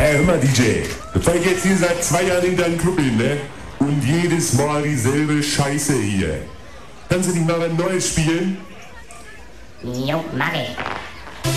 Hör mal, DJ, du fährst jetzt hier seit 2 Jahren in deinen Club hin, ne? Und jedes Mal dieselbe Scheiße hier. Kannst du nicht mal was Neues spielen? Jo, mach ich.